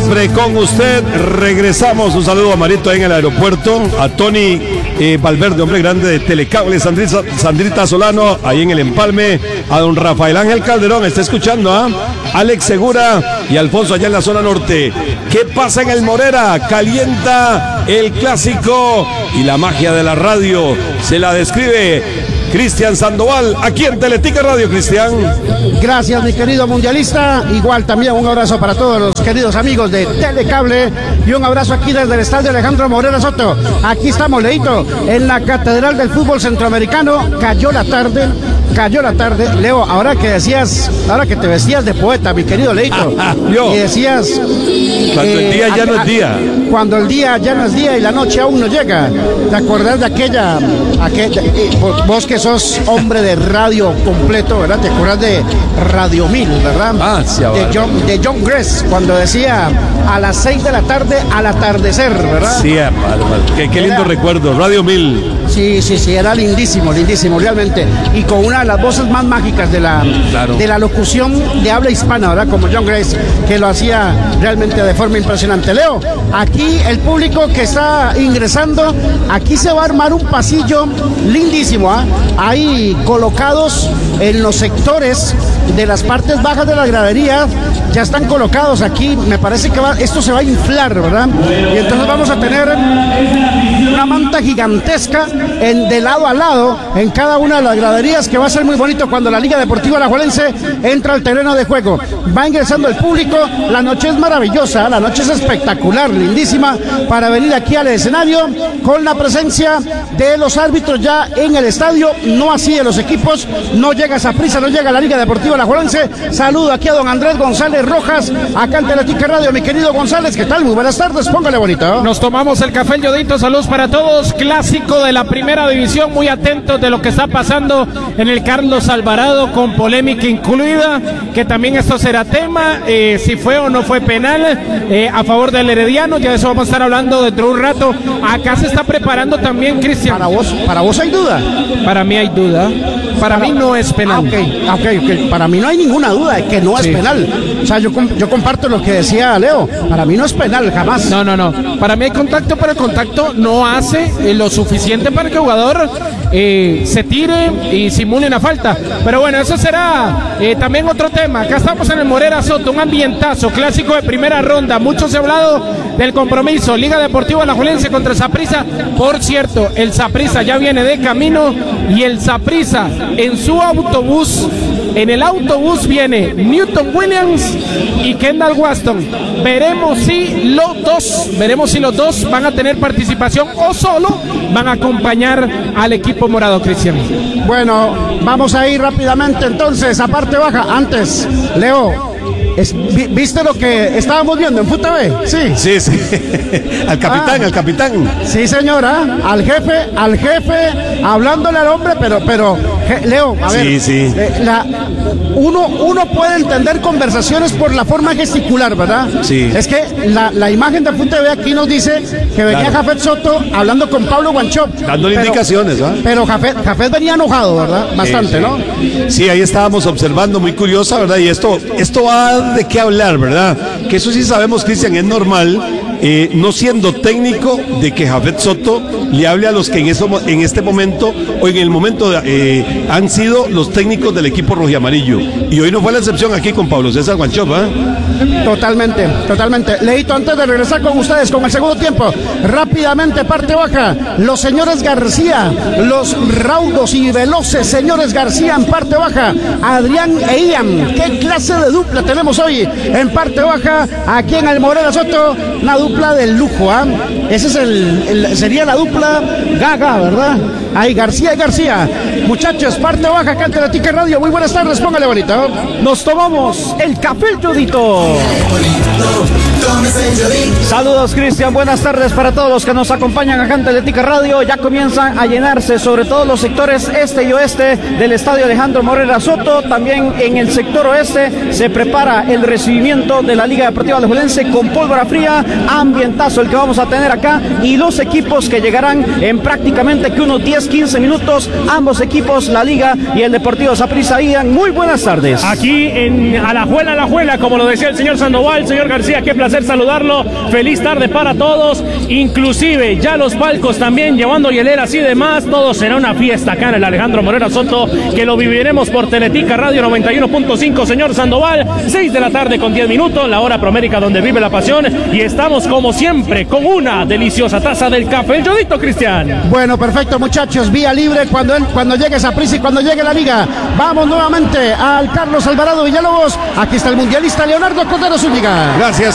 siempre con usted. Regresamos. Un saludo a Marito en el aeropuerto, a Tony Valverde, hombre grande de Telecable, Sandrita Solano, ahí en el Empalme, a don Rafael Ángel Calderón, está escuchando, Alex Segura y Alfonso allá en la zona norte. ¿Qué pasa en el Morera? Calienta el clásico y la magia de la radio se la describe Cristian Sandoval, aquí en Teletica Radio. Cristian, gracias mi querido mundialista, igual también un abrazo para todos los queridos amigos de Telecable y un abrazo aquí desde el estadio Alejandro Morera Soto. Aquí estamos, Leito, en la Catedral del Fútbol Centroamericano. Cayó la tarde, Leo, ahora que te vestías de poeta, mi querido Leito, y decías cuando el día ya no es día. Cuando el día ya no es día y la noche aún no llega. ¿Te acordás de aquella vos que sos hombre de radio completo, ¿verdad? ¿Te acordás de Radio 1000, verdad? Sí, de John Gress, cuando decía a las 6 de la tarde al atardecer, ¿verdad? Sí, qué lindo recuerdo, Radio 1000. Sí, era lindísimo, realmente. Y con una de las voces más mágicas de la locución de habla hispana, ¿verdad? Como John Gress, que lo hacía realmente de forma impresionante. Leo, aquí el público que está ingresando, aquí se va a armar un pasillo lindísimo, Ahí colocados en los sectores de las partes bajas de la gradería, ya están colocados aquí. Me parece que esto se va a inflar, ¿verdad? Y entonces vamos a tener una manta gigantesca de lado a lado en cada una de las graderías, que va a ser muy bonito cuando la Liga Deportiva Alajuelense entra al terreno de juego. Va ingresando el público, la noche es maravillosa, la noche es espectacular, lindísima, para venir aquí al escenario con la presencia de los árbitros ya en el estadio, no así de los equipos. No llega Saprissa, no llega la Liga Deportiva Alajuelense. Saludo aquí a don Andrés González Rojas, acá en Teletica Radio. Mi querido González, ¿qué tal? Muy buenas tardes, póngale bonito. Nos tomamos el café, Yodito, saludos para todos. Clásico de la primera división, muy atentos de lo que está pasando en el Carlos Alvarado, con polémica incluida, que también esto será tema, si fue o no fue penal a favor del Herediano. Ya de eso vamos a estar hablando dentro de un rato. Acá se está preparando también, Cristian. ¿Para vos hay duda? Para mí hay duda. Para mí no es penal. Okay. Para mí no hay ninguna duda de que no es penal. O sea, yo comparto lo que decía Leo. Para mí no es penal, jamás. No. Para mí hay contacto, pero el contacto no hace lo suficiente para que el jugador se tire y simule una falta. Pero bueno, eso será también otro tema. Acá estamos en el Morera Soto, un ambientazo, clásico de primera ronda. Mucho se ha hablado del compromiso, Liga Deportiva Alajuelense contra Saprissa. Por cierto, el Saprissa ya viene de camino, y el Saprissa en su autobús, en el autobús viene Newton Williams y Kendall Waston. Veremos si los dos van a tener participación o solo van a acompañar al equipo morado, Cristian. Bueno, vamos a ir rápidamente entonces a parte baja. Antes, Leo, ¿viste lo que estábamos viendo en FUTV? Sí. Al capitán. Sí, señora. Al jefe, hablándole al hombre, pero Leo, a ver. Sí. Uno puede entender conversaciones por la forma gesticular, ¿verdad? Sí. Es que la imagen de FUTV aquí nos dice que venía Jafet Soto hablando con Pablo Guanchop. Dándole indicaciones, ¿verdad? Pero Jafet venía enojado, ¿verdad? Bastante, sí. ¿No? Sí, ahí estábamos observando, muy curiosa, ¿verdad? Y esto va de qué hablar, ¿verdad? Que eso sí sabemos, Cristian, es normal, no siendo técnico, de que Jafet Soto le hable a los que en este momento o en el momento han sido los técnicos del equipo rojiamarillo. Y hoy no fue la excepción aquí con Pablo César Guanchop, Totalmente. Leito, antes de regresar con ustedes con el segundo tiempo, rápidamente parte baja, los señores García, los raudos y veloces señores García en parte baja, Adrián e Ian. ¿Qué clase de dupla tenemos hoy en parte baja aquí en el Morera Soto? Una dupla de lujo, Ese sería la dupla Gaga, ¿verdad? Ahí García y García. Muchachos, parte baja acá en Teletica Radio. Muy buenas tardes, póngale bonito. Nos tomamos el café, Yodito. Saludos, Cristian, buenas tardes para todos los que nos acompañan acá en Teletica Radio. Ya comienzan a llenarse sobre todo los sectores este y oeste del estadio Alejandro Morera Soto. También en el sector oeste se prepara el recibimiento de la Liga Deportiva Alajuelense con pólvora fría. Ambientazo el que vamos a tener acá, y los equipos que llegarán en prácticamente que unos 10-15 minutos. Ambos equipos, la Liga y el Deportivo Saprissa. Ian, muy buenas tardes. Aquí en Alajuela, como lo decía el señor Sandoval, señor García, qué placer saludar saludarlo. Feliz tarde para todos, inclusive ya los palcos también llevando hieleras y demás. Todo será una fiesta acá en el Alejandro Morera Soto, que lo viviremos por Teletica Radio 91.5, señor Sandoval. 6 de la tarde con 10 minutos, la hora promérica donde vive la pasión, y estamos como siempre con una deliciosa taza del café El Yodito, Cristian. Bueno, perfecto, muchachos, vía libre cuando llegue Saprissa y cuando llegue la liga. Vamos nuevamente al Carlos Alvarado Villalobos. Aquí está el mundialista Leonardo Cordero Zúñiga. Gracias.